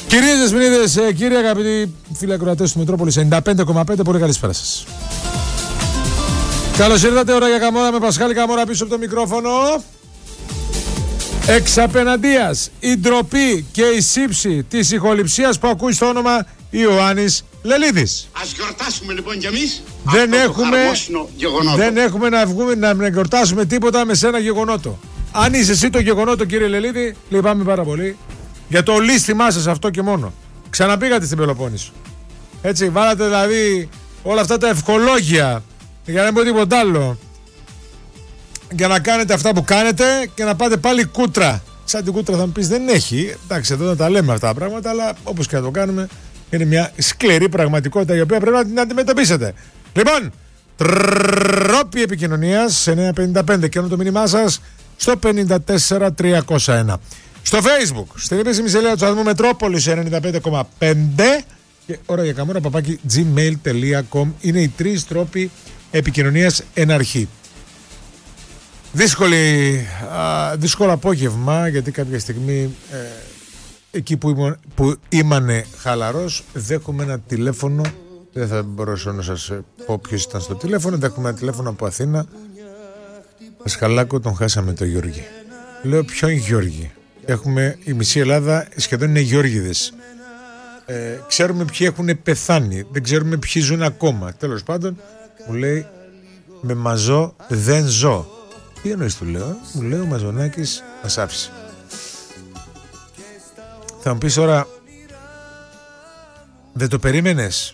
Κυρίες Δεσποινίδες, κύριοι αγαπητοί φίλοι ακροατές του Μετρόπολης 95,5, πολύ καλησπέρα σας. Καλώς ήρθατε, ώρα για Καμόρα με Πασχάλη Καμόρα πίσω από το μικρόφωνο. Εξαπεναντίας η ντροπή και η σύψη της ηχοληψίας που ακούει στο όνομα Ιωάννης Λελίδης. Ας γιορτάσουμε λοιπόν κι εμείς. Δεν έχουμε να βγούμε να γιορτάσουμε τίποτα με σένα γεγονότο. Αν είσαι εσύ το γεγονότο, κύριε Λελίδη, λυπάμαι πάρα πολύ για το λύστημά σας αυτό και μόνο. Ξαναπήγατε στην Πελοπόννησο. Έτσι, βάλατε δηλαδή όλα αυτά τα ευχολόγια για να μην πω τίποτα άλλο, για να κάνετε αυτά που κάνετε και να πάτε πάλι κούτρα. Σαν την κούτρα θα μου πεις δεν έχει. Εντάξει, εδώ να τα λέμε αυτά τα πράγματα, αλλά όπως και να το κάνουμε, είναι μια σκληρή πραγματικότητα η οποία πρέπει να την αντιμετωπίσετε. Λοιπόν, τρόποι επικοινωνίας 955 και το μήνυμά σας στο 54301. Στο Facebook, στην επίσημη σελίδα του σταθμού Μετρόπολης 95,5 και ώρα για Καμόρα @gmail.com είναι οι τρεις τρόποι επικοινωνίας εν αρχή. Δύσκολο απόγευμα, γιατί κάποια στιγμή εκεί που ήμανε χαλαρός δέχομαι ένα τηλέφωνο. Δεν θα μπορέσω να σας πω ποιος ήταν στο τηλέφωνο. Δέχομαι ένα τηλέφωνο από Αθήνα. Πασχαλάκο, τον χάσαμε το Γιώργη. Λέω, ποιον Γιώργη? Έχουμε η μισή Ελλάδα σχεδόν είναι Γιώργηδες. Ξέρουμε ποιοι έχουν πεθάνει, δεν ξέρουμε ποιοι ζουν ακόμα. Τέλος πάντων, μου λέει, με μαζό δεν ζω. Τι εννοείς, του λέω? Μου λέει, ο Μαζονάκης μας άφησε. Θα μου πεις τώρα, δεν το περίμενες?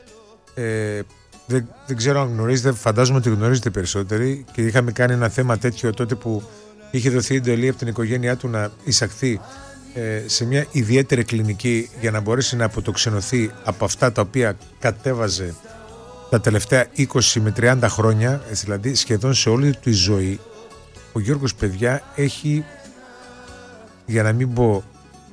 Δεν ξέρω αν γνωρίζετε, φαντάζομαι ότι γνωρίζετε περισσότεροι, και είχαμε κάνει ένα θέμα τέτοιο τότε που είχε δοθεί εντολή από την οικογένειά του να εισαχθεί σε μια ιδιαίτερη κλινική για να μπορέσει να αποτοξενωθεί από αυτά τα οποία κατέβαζε τα τελευταία 20 με 30 χρόνια, δηλαδή σχεδόν σε όλη τη ζωή. Ο Γιώργος, παιδιά, έχει, για να μην πω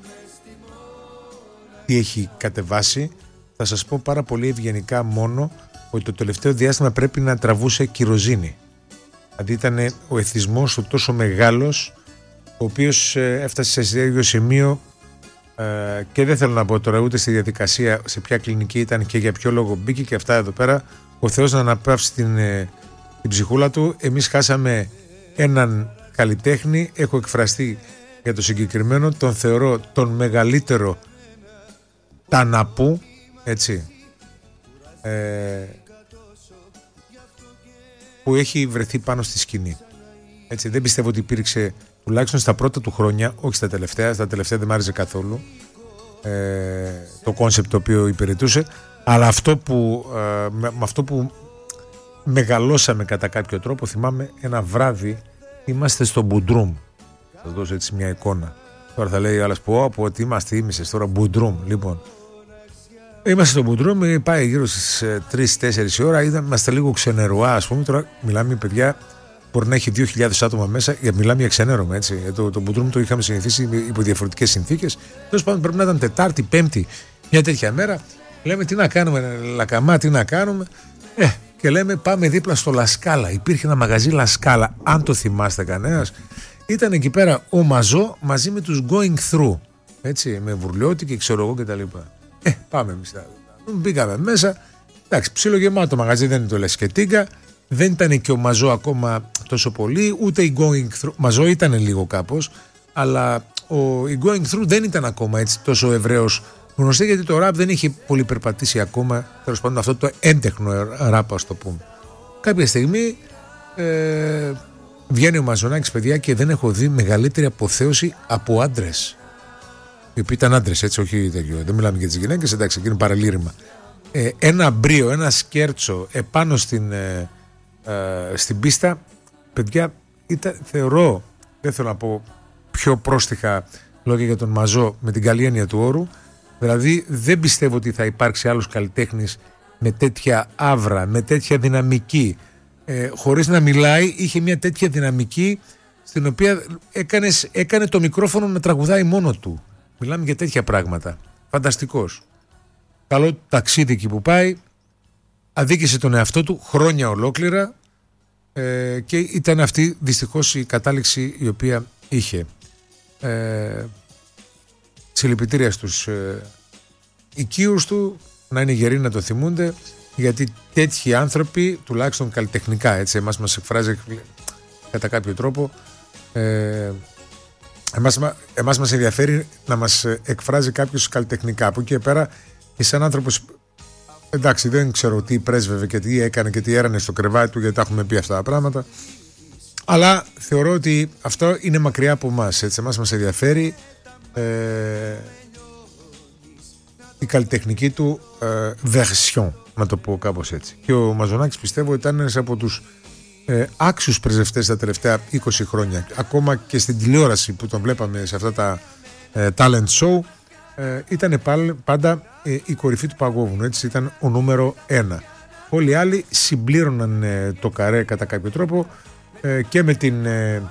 τι έχει κατεβάσει, θα σας πω πάρα πολύ ευγενικά μόνο ότι το τελευταίο διάστημα πρέπει να τραβούσε κυροζίνη. Δηλαδή ήταν ο εθισμός του τόσο μεγάλος, ο οποίος έφτασε σε ίδιο σημείο και δεν θέλω να πω τώρα ούτε στη διαδικασία σε ποια κλινική ήταν και για ποιο λόγο μπήκε και αυτά εδώ πέρα. Ο Θεός να αναπαύσει την ψυχούλα του. Εμείς χάσαμε έναν καλλιτέχνη, έχω εκφραστεί για το συγκεκριμένο, τον θεωρώ τον μεγαλύτερο ταναπού, έτσι, που έχει βρεθεί πάνω στη σκηνή. Έτσι, δεν πιστεύω ότι υπήρξε, τουλάχιστον στα πρώτα του χρόνια, όχι στα τελευταία δεν μ' άρεσε καθόλου το κόνσεπτ το οποίο υπηρετούσε, αλλά με αυτό που μεγαλώσαμε κατά κάποιο τρόπο. Θυμάμαι ένα βράδυ, είμαστε στο Μπουντρούμ, θα σας δώσω έτσι μια εικόνα. Τώρα θα λέει άλλας που ότι είμαστε ήμισες τώρα Μπουντρούμ. Λοιπόν, είμαστε στο Μπουντρούμ, πάει γύρω στις 3-4 η ώρα, είμαστε λίγο ξενερουά, ας πούμε. Τώρα μιλάμε, παιδιά, μπορεί να έχει 2.000 άτομα μέσα, μιλάμε για ξενέρωμα, έτσι. Το Μπουντρούμ το είχαμε συνηθίσει υπό διαφορετικές συνθήκες. Τέλος πάντων, πρέπει να ήταν Τετάρτη, Πέμπτη, μια τέτοια μέρα. Λέμε, τι να κάνουμε, Λακαμά, τι να κάνουμε. Και λέμε, πάμε δίπλα στο Λασκάλα. Υπήρχε ένα μαγαζί Λασκάλα, αν το θυμάστε κανένας. Ήταν εκεί πέρα ο Μαζό μαζί με τους Going Through. Έτσι, με Βουρλιώτη και ξέρω εγώ κτλ. Πάμε εμείς. Μπήκαμε μέσα. Εντάξει, ψιλογεμάτο μαγαζί, δεν είναι το λες και τίγκα. Δεν ήταν και ο Μαζό ακόμα τόσο πολύ, ούτε η Going Through. Μαζό ήταν λίγο κάπως, αλλά η Going Through δεν ήταν ακόμα έτσι τόσο ευρέως γνωστή, γιατί το ραπ δεν είχε πολύ περπατήσει ακόμα. Τέλος πάντων, αυτό το έντεχνο ραπ, ας το πούμε. Κάποια στιγμή βγαίνει ο Μαζονάκης, παιδιά, και δεν έχω δει μεγαλύτερη αποθέωση από άντρες. Οι οποίοι ήταν άντρες, έτσι, όχι τέτοιο. Δεν μιλάμε για τις γυναίκες, εντάξει, εκεί είναι παραλήρημα. Ένα μπρίο, ένα σκέρτσο επάνω στην πίστα, παιδιά, θεωρώ, δεν θέλω να πω πιο πρόστιχα λόγια για τον Μαζό με την καλή έννοια του όρου. Δηλαδή δεν πιστεύω ότι θα υπάρξει άλλος καλλιτέχνης με τέτοια άβρα, με τέτοια δυναμική, χωρίς να μιλάει. Είχε μια τέτοια δυναμική στην οποία έκανε το μικρόφωνο να τραγουδάει μόνο του. Μιλάμε για τέτοια πράγματα. Φανταστικός. Καλό ταξίδι εκεί που πάει. Αδίκησε τον εαυτό του χρόνια ολόκληρα και ήταν αυτή δυστυχώς η κατάληξη η οποία είχε. συλληπιτήρια στους οικείους του, να είναι γεροί να το θυμούνται, γιατί τέτοιοι άνθρωποι, τουλάχιστον καλλιτεχνικά, έτσι, εμάς μας εκφράζει κατά κάποιο τρόπο, εμάς μας ενδιαφέρει να μας εκφράζει κάποιος καλλιτεχνικά. Από εκεί και πέρα, και σαν άνθρωπος, εντάξει, δεν ξέρω τι πρέσβευε και τι έκανε και τι έρανε στο κρεβάτι του, γιατί τα έχουμε πει αυτά τα πράγματα, αλλά θεωρώ ότι αυτό είναι μακριά από εμάς. Εμάς μας ενδιαφέρει η καλλιτεχνική του version, να το πω κάπως έτσι. Και ο Μαζονάκης, πιστεύω, ήταν ένας από τους άξιους πρεσβευτές τα τελευταία 20 χρόνια. Ακόμα και στην τηλεόραση που τον βλέπαμε σε αυτά τα talent show, ήταν πάντα η κορυφή του παγόβουνου. Έτσι, ήταν ο νούμερο 1. Όλοι οι άλλοι συμπλήρωναν το καρέ κατά κάποιο τρόπο, και με την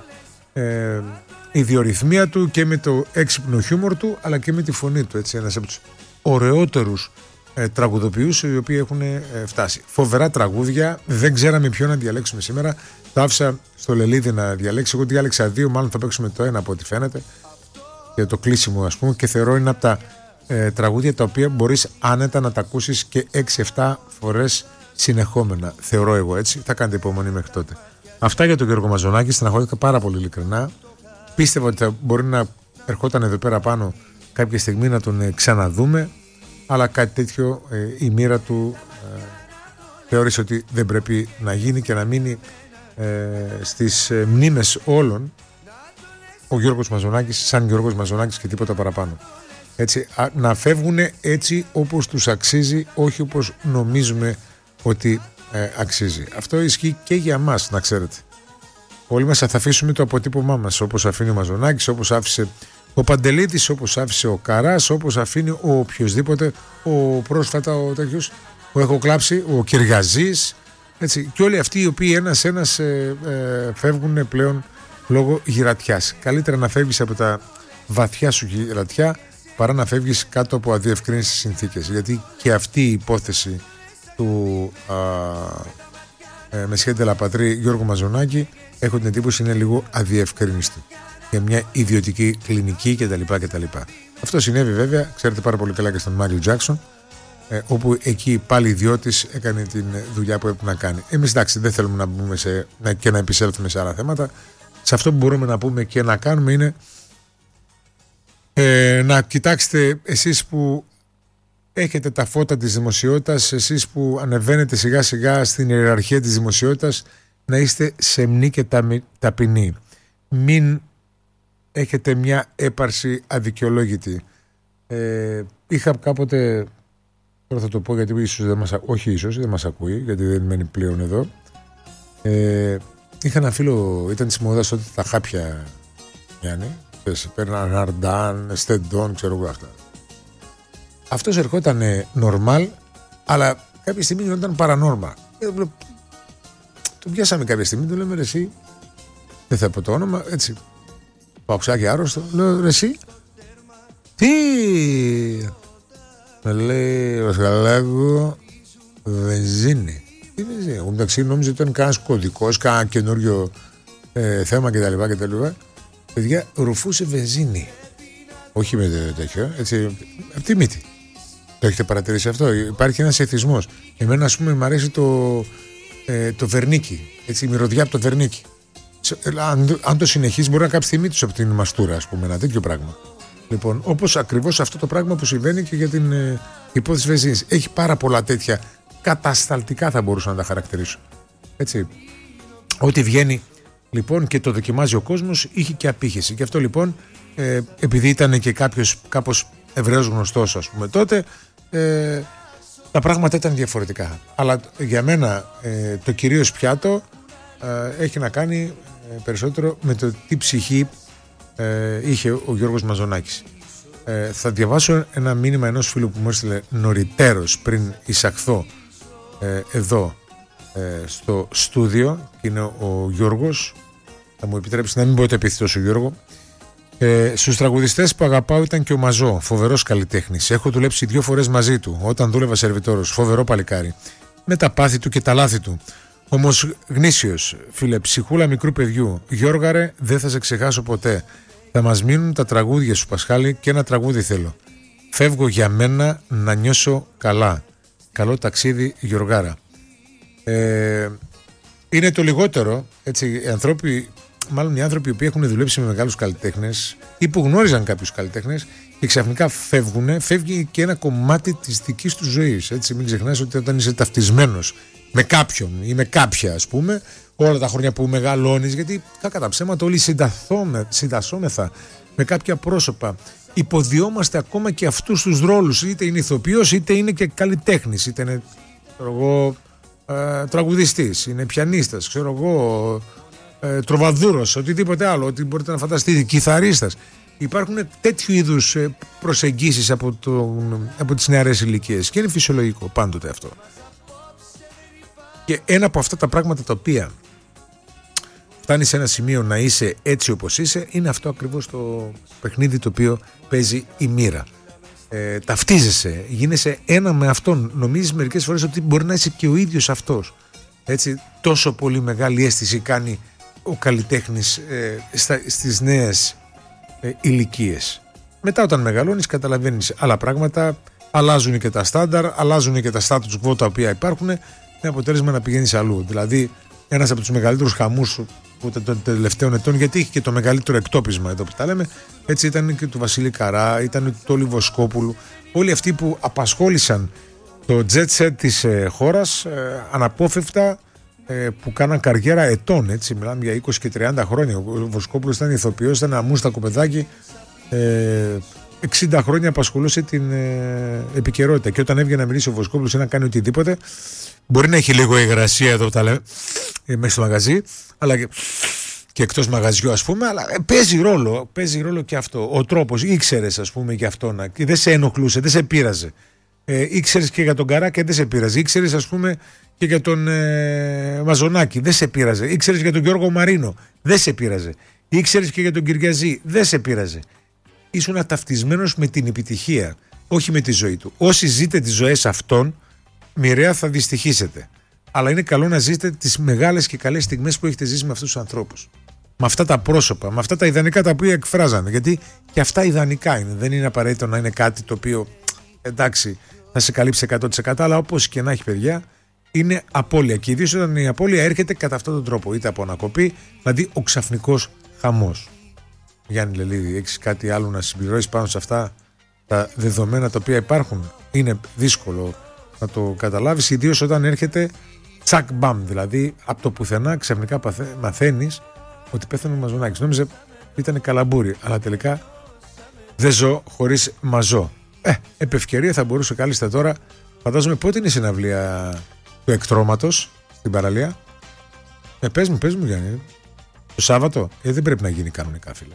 ιδιορυθμία του και με το έξυπνο χιούμορ του, αλλά και με τη φωνή του. Έτσι, ένας από τους ωραιότερους τραγουδοποιούς οι οποίοι έχουν φτάσει. Φοβερά τραγούδια, δεν ξέραμε ποιο να διαλέξουμε σήμερα. Το άφησα στο Λελίδη να διαλέξει. Εγώ διάλεξα 2, μάλλον θα παίξουμε το 1 από ό,τι φαίνεται, για το κλείσιμο, ας πούμε, και θεωρώ είναι από τα τραγούδια τα οποία μπορείς άνετα να τα ακούσεις και 6-7 φορές συνεχόμενα. Θεωρώ εγώ έτσι. Θα κάνετε υπομονή μέχρι τότε. Αυτά για τον Γιώργο Μαζονάκη. Στεναχωρήθηκα πάρα πολύ ειλικρινά. Πίστευα ότι θα μπορεί να ερχόταν εδώ πέρα πάνω κάποια στιγμή να τον ξαναδούμε, αλλά κάτι τέτοιο η μοίρα του θεώρησε ότι δεν πρέπει να γίνει και να μείνει στις μνήμες όλων ο Γιώργος Μαζονάκης σαν Γιώργος Μαζονάκης και τίποτα παραπάνω. Έτσι, να φεύγουν έτσι όπως τους αξίζει, όχι όπως νομίζουμε ότι αξίζει. Αυτό ισχύει και για μας, να ξέρετε. Όλοι μας θα αφήσουμε το αποτύπωμά μας, όπως αφήνει ο Μαζονάκης, όπως άφησε ο Παντελίδης, όπως άφησε ο Καράς, όπως αφήνει ο οποιοσδήποτε, ο πρόσφατα ο τέτοιος, ο έχω κλάψει, ο Κυριαζής, έτσι, και όλοι αυτοί οι οποίοι ένας-ένας φεύγουν πλέον λόγω γυρατιάς. Καλύτερα να φεύγεις από τα βαθιά σου γυρατιά παρά να φεύγεις κάτω από αδιευκρίνητες συνθήκες, γιατί και αυτή η υπόθεση του Μεσχέντε Λαπατρί Γιώργο Μαζονάκη, έχω την εντύπωση είναι λίγο αδιευκρίνηστη για μια ιδιωτική κλινική κτλ. Αυτό συνέβη βέβαια, ξέρετε πάρα πολύ καλά, και στον Μάικλ Τζάκσον, όπου εκεί πάλι ιδιώτης έκανε την δουλειά που έπρεπε να κάνει. Εμείς, εντάξει, δεν θέλουμε να μπούμε και να επισέλθουμε σε άλλα θέματα. Σε αυτό που μπορούμε να πούμε και να κάνουμε είναι να κοιτάξετε εσείς που έχετε τα φώτα της δημοσιότητας, εσείς που ανεβαίνετε σιγά σιγά στην ιεραρχία της δημοσιότητας, να είστε σεμνοί και ταπεινοί. Μην έχετε μια έπαρση αδικαιολόγητη. Είχα κάποτε, τώρα θα το πω γιατί ίσως δεν μας ακούει, γιατί δεν μένει πλέον εδώ. Είχα ένα φίλο, ήταν της μόδας τότε τα χάπια, Γιάννη, παίρναν Αρντάν, Στεντόν, ξέρω εγώ αυτά. Αυτός ερχόταν normal, αλλά κάποια στιγμή γινόταν paranormal. Το πιάσαμε κάποια στιγμή, του λέμε, ρε εσύ, δεν θα πω το όνομα, έτσι, παουξάκι άρρωστο, λέω, ρε εσύ, τι, με λέει, Ροσχαλάκο, βενζίνη. Τι βενζίνη? Εγώ μεταξύ νόμιζα ότι ήταν κανένας κωδικός, κανένα καινούριο θέμα κτλ. Παιδιά, ρουφούσε βενζίνη. Όχι με τέτοιο, έτσι, από τη μύτη. Το έχετε παρατηρήσει αυτό? Υπάρχει ένας εθισμός. Εμένα, ας πούμε, μου αρέσει το βερνίκι. Έτσι, η μυρωδιά από το βερνίκι. Αν το συνεχίσει, μπορεί να κάψει τη μύτη του από την μαστούρα, ας πούμε, ένα τέτοιο πράγμα. Λοιπόν, όπως ακριβώς αυτό το πράγμα που συμβαίνει και για την υπόθεση βενζίνης. Έχει πάρα πολλά τέτοια κατασταλτικά, θα μπορούσα να τα χαρακτηρίσω. Έτσι. Ό,τι βγαίνει λοιπόν και το δοκιμάζει ο κόσμος, είχε και απήχηση. Και αυτό λοιπόν, επειδή ήταν και κάποιος κάπως ευρέως γνωστός, ας πούμε, τότε, τα πράγματα ήταν διαφορετικά. Αλλά για μένα το κυρίως πιάτο έχει να κάνει περισσότερο με το τι ψυχή είχε ο Γιώργος Μαζονάκης. Θα διαβάσω ένα μήνυμα ενός φίλου που μου έστειλε νωριτέρως πριν εισαχθώ εδώ στο στούντιο, και είναι ο Γιώργος. Θα μου επιτρέψει να μην πω το επίθετο σου, Γιώργο. Στους τραγουδιστές που αγαπάω ήταν και ο Μαζό, φοβερός καλλιτέχνης. Έχω δουλέψει 2 φορές μαζί του όταν δούλευα σερβιτόρος. Φοβερό παλικάρι. Με τα πάθη του και τα λάθη του. Όμως γνήσιος, φίλε, ψυχούλα μικρού παιδιού. Γιώργαρε, δεν θα σε ξεχάσω ποτέ. Θα μας μείνουν τα τραγούδια σου, Πασχάλη, και ένα τραγούδι θέλω. Φεύγω για μένα να νιώσω καλά. Καλό ταξίδι, Γιωργάρα. Είναι το λιγότερο, έτσι, οι άνθρωποι, μάλλον οι άνθρωποι που έχουν δουλέψει με μεγάλους καλλιτέχνες ή που γνώριζαν κάποιους καλλιτέχνες και ξαφνικά φεύγει και ένα κομμάτι της δικής τους ζωής. Έτσι, μην ξεχνάς ότι όταν είσαι ταυτισμένος με κάποιον ή με κάποια, ας πούμε, όλα τα χρόνια που μεγαλώνεις, γιατί κακά τα ψέματα όλοι συντασσόμεθα με κάποια πρόσωπα. Υποδιόμαστε ακόμα και αυτούς τους ρόλους, είτε είναι ηθοποιός είτε είναι και καλλιτέχνης, είτε είναι τραγουδιστής, είναι πιανίστας, τροβαδούρος, οτιδήποτε άλλο, ό,τι μπορείτε να φανταστείτε, κιθαρίστας. Υπάρχουν τέτοιου είδους προσεγγίσεις από τις νεαρές ηλικίες και είναι φυσιολογικό πάντοτε αυτό. Και ένα από αυτά τα πράγματα τα οποία φτάνει σε ένα σημείο να είσαι έτσι όπως είσαι, είναι αυτό ακριβώς το παιχνίδι το οποίο παίζει η μοίρα. Ταυτίζεσαι, γίνεσαι ένα με αυτόν. Νομίζεις μερικές φορές ότι μπορεί να είσαι και ο ίδιος αυτός. Έτσι, τόσο πολύ μεγάλη αίσθηση κάνει ο καλλιτέχνης στις νέες ηλικίες. Μετά όταν μεγαλώνεις καταλαβαίνεις άλλα πράγματα, αλλάζουν και τα στάνταρ, αλλάζουν και τα status quo τα οποία υπάρχουν, με αποτέλεσμα να πηγαίνεις αλλού. Δηλαδή ένας από τους μεγαλύτερους χαμούς των τελευταίων ετών, γιατί είχε και το μεγαλύτερο εκτόπισμα εδώ που τα λέμε, έτσι ήταν και του Βασίλη Καρά, ήταν του Τόλι Βοσκόπουλου, όλοι αυτοί που απασχόλησαν το jet set της χώρας αναπόφευκτα, που κάναν καριέρα ετών, έτσι, μιλάμε για 20 και 30 χρόνια. Ο Βοσκόπουλος ήταν ηθοποιός, ήταν ένα αμούστακο παιδάκι, 60 χρόνια απασχολούσε την επικαιρότητα, και όταν έβγαινε να μιλήσει ο Βοσκόπουλος ή να κάνει οτιδήποτε, μπορεί να έχει λίγο υγρασία εδώ που τα λέμε μέσα στο μαγαζί, αλλά και εκτός μαγαζιού, ας πούμε, αλλά παίζει ρόλο και αυτό. Ο τρόπος, ήξερες, ας πούμε, για αυτό, δεν σε ενοχλούσε, δεν σε πείραζε. Ήξερες και για τον Καρά και δεν σε πείραζε. Ήξερες, ας πούμε, και για τον Μαζονάκη, δεν σε πείραζε. Ήξερες για τον Γιώργο Μαρίνο, δεν σε πείραζε. Ήξερες και για τον Κυριαζή, δεν σε πείραζε. Ήσουν ταυτισμένος με την επιτυχία, όχι με τη ζωή του. Όσοι ζείτε τις ζωές αυτών, μοιραία θα δυστυχήσετε. Αλλά είναι καλό να ζείτε τις μεγάλες και καλές στιγμές που έχετε ζήσει με αυτούς τους ανθρώπους. Με αυτά τα πρόσωπα, με αυτά τα ιδανικά τα οποία εκφράζανε. Γιατί και αυτά ιδανικά είναι. Δεν είναι απαραίτητο να είναι κάτι το οποίο, εντάξει, θα σε καλύψει 100%, αλλά όπως και να έχει, παιδιά, είναι απώλεια. Και ιδίως όταν η απώλεια έρχεται κατά αυτόν τον τρόπο, είτε από ανακοπή, δηλαδή ο ξαφνικός χαμός. Γιάννη Λελίδη, έχεις κάτι άλλο να συμπληρώσεις πάνω σε αυτά τα δεδομένα τα οποία υπάρχουν? Είναι δύσκολο να το καταλάβεις, ιδίως όταν έρχεται τσακ μπαμ, δηλαδή από το πουθενά ξαφνικά μαθαίνεις ότι πέθανε ο Μαζονάκης. Νόμιζε ήταν καλαμπούρι, αλλά τελικά δεν ζω χωρίς μαζό. Επ' ευκαιρία θα μπορούσε κάλλιστα τώρα, φαντάζομαι, πότε είναι η συναυλία του Εκτρώματος στην παραλία? Πες μου Γιάννη, το Σάββατο? Δεν πρέπει να γίνει κανονικά, φίλε.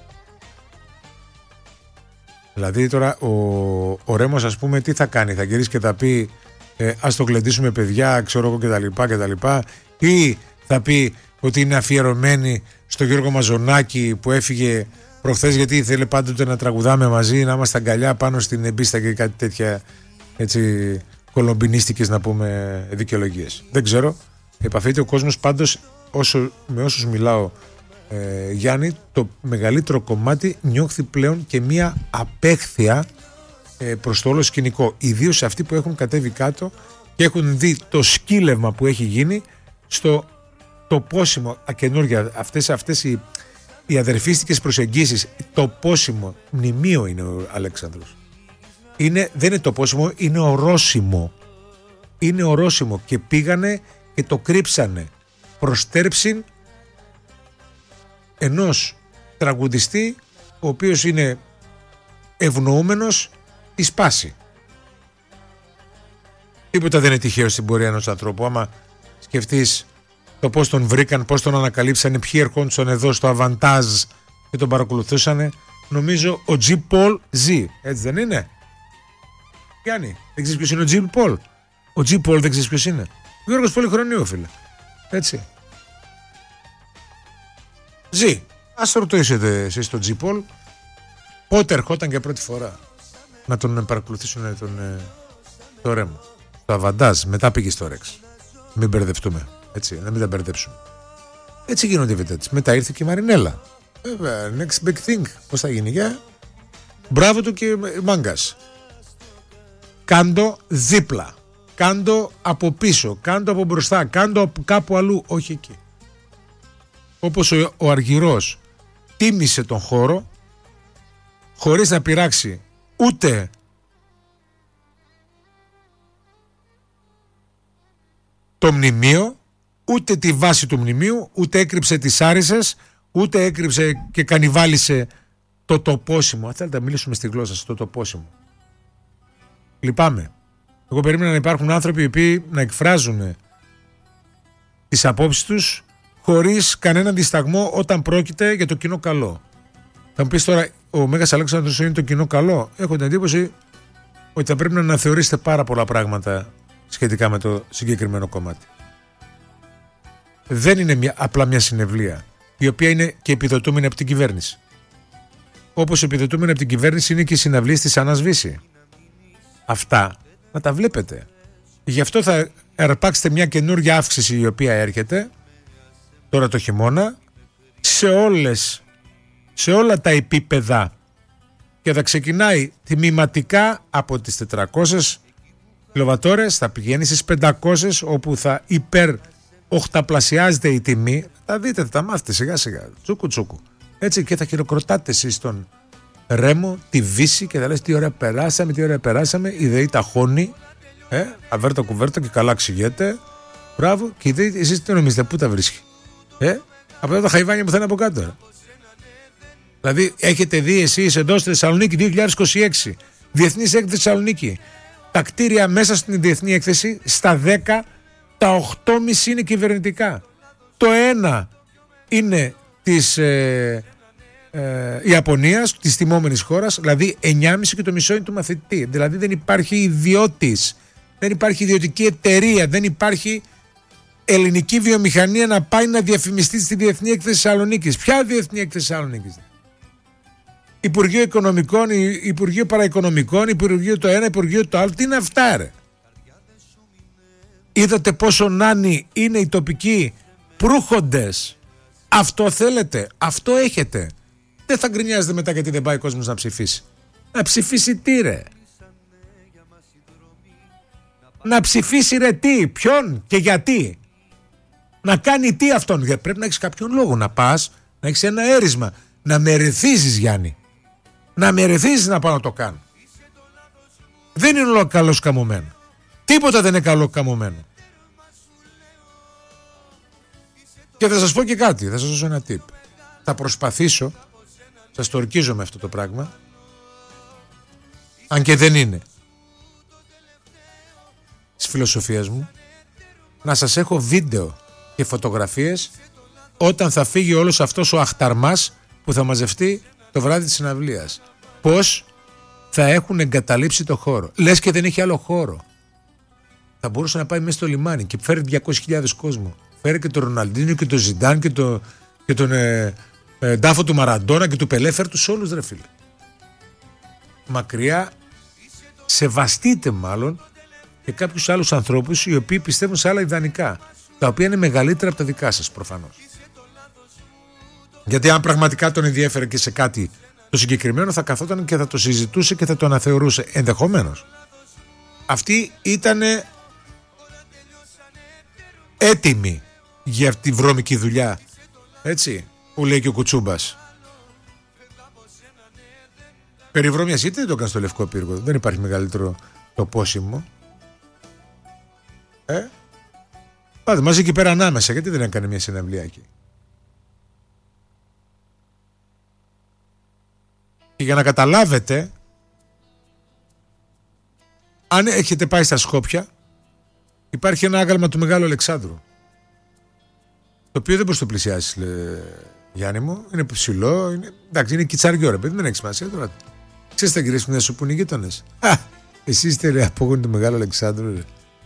Δηλαδή τώρα ο Ρέμος, ας πούμε, τι θα κάνει? Θα γυρίσει και θα πει ας το γλεντήσουμε, παιδιά, ξέρω εγώ, κτλ. Ή θα πει ότι είναι αφιερωμένη στο Γιώργο Μαζονάκη που έφυγε προχθές, γιατί ήθελε πάντοτε να τραγουδάμε μαζί, να είμαστε αγκαλιά πάνω στην εμπίστα και κάτι τέτοια, έτσι, κολομπινίστικες, να πούμε, δικαιολογίες. Δεν ξέρω. Επαφείται ο κόσμος πάντως, με όσους μιλάω, Γιάννη, το μεγαλύτερο κομμάτι νιώθει πλέον και μία απέχθεια προς το όλο σκηνικό. Ιδίως αυτοί που έχουν κατέβει κάτω και έχουν δει το σκύλευμα που έχει γίνει στο το πόσιμο καινούργια, αυτές οι αδερφίστικες προσεγγίσεις. Το πόσιμο μνημείο είναι ο Αλέξανδρος. Δεν είναι το πόσιμο, είναι ορόσημο. Είναι ορόσημο και πήγανε και το κρύψανε προστέρψιν ενός τραγουδιστή ο οποίος είναι ευνοούμενος η σπάση. Τίποτα δεν είναι τυχαίο στην πορεία ενός ανθρώπου. Άμα σκεφτείς το πώς τον βρήκαν, πώς τον ανακαλύψανε, ποιοι ερχόντουσαν εδώ στο Αβαντάζ και τον παρακολουθούσανε, νομίζω ο Τζι Πολ ζει. Έτσι δεν είναι? Γιάννη, δεν ξέρεις ποιος είναι ο Τζι Πολ? Ο Τζι Πολ δεν ξέρεις ποιος είναι? Ο Γιώργος Πολυχρονίου, φίλε. Έτσι. Ζει. Ας ρωτήσετε εσείς τον Τζι Πολ πότε ερχόταν για πρώτη φορά να τον παρακολουθήσουν το Ρέμο. Το Αβαντάζ, μετά πήγε στο Ρεξ. Μην μπερδευτούμε. Έτσι, να μην τα μπερδέψουμε. Έτσι γίνονται οι βεντέτες. Μετά ήρθε και η Μαρινέλα. Next big thing. Πώς θα γίνει, Μπράβο του και μάγκας. Κάντο δίπλα. Κάντο από πίσω. Κάντο από μπροστά. Κάντο από κάπου αλλού. Όχι εκεί. Όπως ο Αργυρός τίμησε τον χώρο χωρίς να πειράξει ούτε το μνημείο, ούτε τη βάση του μνημείου, ούτε έκρυψε τις άρισες, ούτε έκρυψε και κανιβάλισε το τοπόσιμο. Αν θέλετε να μιλήσουμε στη γλώσσα σας, το τοπόσιμο. Λυπάμαι. Εγώ περίμενα να υπάρχουν άνθρωποι οι οποίοι να εκφράζουν τις απόψεις τους χωρίς κανέναν δισταγμό όταν πρόκειται για το κοινό καλό. Θα μου πεις τώρα, ο Μέγας Αλέξανδρος είναι το κοινό καλό. Έχω την εντύπωση ότι θα πρέπει να αναθεωρήσετε πάρα πολλά πράγματα σχετικά με το συγκεκριμένο κομμάτι. Δεν είναι απλά μια συνευλία, η οποία είναι και επιδοτούμενη από την κυβέρνηση. Όπως επιδοτούμενη από την κυβέρνηση είναι και οι συναυλίες της Ανασβήση. Αυτά να τα βλέπετε. Γι' αυτό θα αρπάξετε μια καινούργια αύξηση η οποία έρχεται τώρα το χειμώνα σε όλα τα επίπεδα και θα ξεκινάει τιμηματικά από τις 400 κιλοβατόρες, θα πηγαίνει στις 500 όπου θα οχταπλασιάζεται η τιμή. Θα δείτε, θα τα μάθετε σιγά σιγά, τσούκου τσούκου. Έτσι, και θα χειροκροτάτε εσείς τον Ρέμο, τη Βύση και θα λες τι ωραία περάσαμε, η ΔΕΗ ταχώνει, αβέρτα κουβέρτα και καλά ξηγέται. Μπράβο, και η ΔΕΗ εσείς τι νομίζετε, πού τα βρίσκει? Από τα χαϊβάνια που θα είναι από κάτω. Δηλαδή έχετε δει εσείς εδώ στη Θεσσαλονίκη 2026, Διεθνής Έκθεση Θεσσαλονίκη, τα κτίρια μέσα στην Διεθνή Έκθεση στα 10, τα 8,5 είναι κυβερνητικά. Το ένα είναι της Ιαπωνίας, της τιμόμενης χώρας, δηλαδή 9,5 και το μισό είναι του μαθητή. Δηλαδή δεν υπάρχει ιδιώτης, δεν υπάρχει ιδιωτική εταιρεία, δεν υπάρχει ελληνική βιομηχανία να πάει να διαφημιστεί στη Διεθνή Έκθεση Θεσσαλονίκης. Ποια Διεθνή Έκθεση Θεσσαλονίκης? Υπουργείο Οικονομικών, Υπουργείο Παραοικονομικών, Υπουργείο το ένα, Υπουργείο το άλλο. Τι είναι αυτά, ρε? Είδατε πόσο νάνοι είναι οι τοπικοί προύχοντες? Αυτό θέλετε, αυτό έχετε. Δεν θα γκρινιάζετε μετά γιατί δεν πάει ο κόσμος να ψηφίσει. Να ψηφίσει τι, ρε? Να ψηφίσει, ρε, τι, ποιον και γιατί? Να κάνει τι αυτόν? Γιατί πρέπει να έχεις κάποιον λόγο να πας, να έχεις ένα έρισμα, να με ρεθίζεις, Γιάννη. Να με ρεθίζεις να πάω να το κάνω. Δεν είναι όλο καλώς καμωμένο. Τίποτα δεν είναι καλό καμωμένο. Και θα σας πω και κάτι, θα σας δώσω ένα tip. Θα προσπαθήσω, σας το ορκίζομαι αυτό το πράγμα, αν και δεν είναι της φιλοσοφίας μου, να σας έχω βίντεο και φωτογραφίες όταν θα φύγει όλος αυτός ο αχταρμάς που θα μαζευτεί το βράδυ της συναυλίας. Πώς θα έχουν εγκαταλείψει το χώρο. Λες και δεν έχει άλλο χώρο. Θα μπορούσε να πάει μέσα στο λιμάνι και φέρει 200.000 κόσμο. Φέρει και τον Ροναλντίνιο και τον Ζιντάν και τον Ντάφο του Μαραντόνα και του Πελέ. Φέρει τους όλους, ρε φίλε. Μακριά, σεβαστείτε μάλλον και κάποιους άλλους ανθρώπους οι οποίοι πιστεύουν σε άλλα ιδανικά, τα οποία είναι μεγαλύτερα από τα δικά σας προφανώς. Γιατί αν πραγματικά τον ενδιέφερε και σε κάτι το συγκεκριμένο, θα καθόταν και θα το συζητούσε και θα το αναθεωρούσε ενδεχομένως. Αυτοί ήταν έτοιμοι για αυτή τη βρώμικη δουλειά, έτσι, που λέει και ο Κουτσούμπας. Περιβρώμιας, γιατί δεν το έκανε στο Λευκό Πύργο? Δεν υπάρχει μεγαλύτερο τοπόσιμο. Πάτε μαζί εκεί πέρα ανάμεσα, γιατί δεν έκανε μια συναυλία εκεί? Και για να καταλάβετε, αν έχετε πάει στα Σκόπια, υπάρχει ένα άγαλμα του Μεγάλου Αλεξάνδρου, το οποίο δεν μπορείς να το πλησιάσεις, Γιάννη μου. Είναι ψηλό, εντάξει, είναι κιτσαριό, ρε παιδί, δεν έχει σημασία τώρα. Ξέρεις τα κυρίες σου που είναι οι γείτονες? Εσείς είστε απόγονοι του Μεγάλου Αλεξάνδρου, ρε.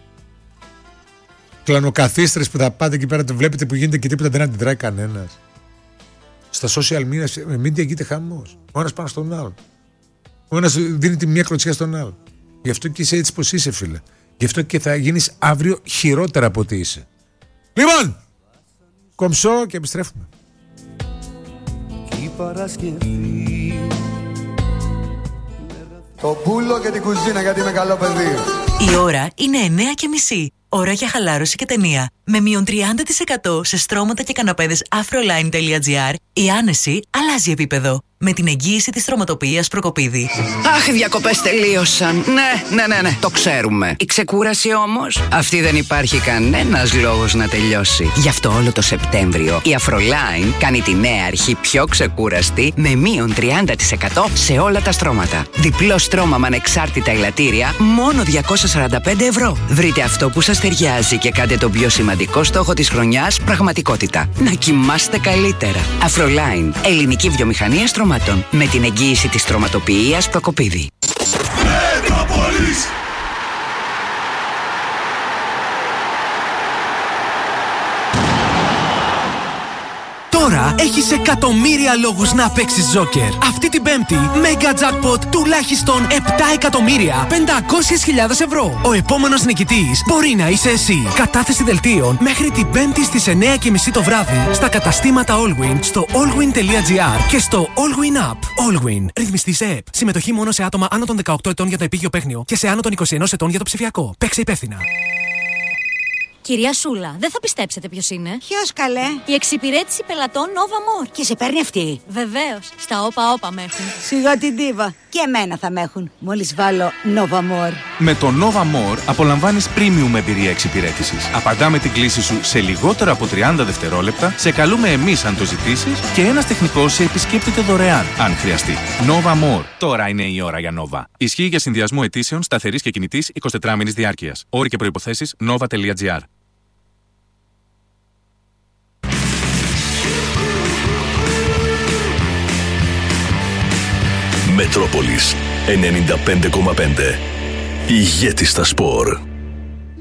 Κλανοκαθίστρες που θα πάτε εκεί πέρα, το βλέπετε που γίνεται και τίποτα δεν αντιδράει κανένας. Στα social media γίνεται χαμός. Ο ένας πάνω στον άλλον. Ο ένας δίνει τη μία κλωτσιά στον άλλον. Γι' αυτό και είσαι έτσι πως είσαι, φίλε. Γι' αυτό και θα γίνεις αύριο χειρότερα από ό,τι είσαι. Λοιπόν, κομψό και επιστρέφουμε. Το πουλο και την κουζίνα, γιατί είμαι καλό παιδί. Η ώρα είναι 9:30. Ώρα για χαλάρωση και ταινία. Με μείον 30% σε στρώματα και καναπέδες afroline.gr η άνεση αλλάζει επίπεδο. Με την εγγύηση της στρωματοποιίας Προκοπίδη. Αχ, οι διακοπές τελείωσαν. Ναι, το ξέρουμε. Η ξεκούραση όμως, αυτή δεν υπάρχει κανένας λόγος να τελειώσει. Γι' αυτό όλο το Σεπτέμβριο η Afroline κάνει τη νέα αρχή πιο ξεκούραστη με μείον 30% σε όλα τα στρώματα. Διπλό στρώμα με ανεξάρτητα ελαττήρια, μόνο 245 ευρώ. Βρείτε αυτό που σας ταιριάζει και κάντε τον πιο σημαντικό στόχο της χρονιάς πραγματικότητα. Να κοιμάστε καλύτερα. Afroline, ελληνική βιομηχανία στρωμάτων. Με την εγγύηση της στρωματοποιίας Προκοπίδη. Τώρα έχεις εκατομμύρια λόγους να παίξεις Joker. Αυτή την Πέμπτη, Mega Jackpot τουλάχιστον 7 εκατομμύρια 500.000 ευρώ. Ο επόμενος νικητής μπορεί να είσαι εσύ. Κατάθεση δελτίων μέχρι την Πέμπτη στις 9:30 το βράδυ στα καταστήματα Allwyn, στο allwyn.gr και στο Allwyn App. Allwyn. Ρυθμιστή σε ΕΠ. Συμμετοχή μόνο σε άτομα άνω των 18 ετών για το επίγειο παίχνιο και σε άνω των 21 ετών για το ψηφιακό. Παίξε υπεύθυνα. Κυρία Σούλα, δεν θα πιστέψετε ποιος είναι. Ποιος, καλέ? Η εξυπηρέτηση πελατών Nova More. Και σε παίρνει αυτή? Βεβαίως. Στα όπα με έχουν. Σιγά την ντίβα. Και εμένα θα με έχουν. Μόλις βάλω Nova More. Με το Nova More απολαμβάνεις premium εμπειρία εξυπηρέτησης. Απαντάμε την κλήση σου σε λιγότερο από 30 δευτερόλεπτα, σε καλούμε εμείς αν το ζητήσεις και ένας τεχνικός σε επισκέπτεται δωρεάν, αν χρειαστεί. Nova More. Τώρα είναι η ώρα για Nova. Ισχύει για συνδυασμό αιτήσεων σταθερής και κινητής 24μηνης διάρκειας. Όροι και προϋποθέσεις nova.gr. Μετρόπολης 95,5. Ηγέτη στα σπορ.